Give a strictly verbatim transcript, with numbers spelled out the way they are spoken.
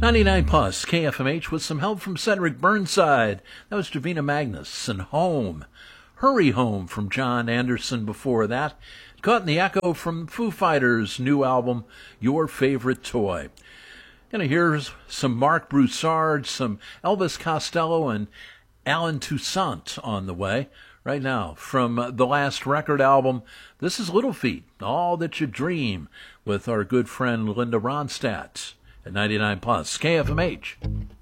ninety-nine plus K F M H with some help from Cedric Burnside. That was Davina Magnus and Home. Hurry Home from John Anderson before that. Caught in the Echo from Foo Fighters' new album, Your Favorite Toy. Gonna hear some Mark Broussard, some Elvis Costello, and Alan Toussaint on the way. Right now, from the last record album, this is Little Feat, All That You Dream, with our good friend Linda Ronstadt at ninety-nine plus K F M H.